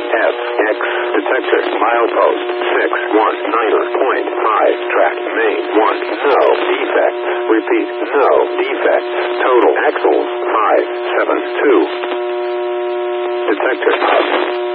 FX detector. Milepost 619.5. Track main 1. No defects. Repeat, no defects. Total axles 572. Detector up.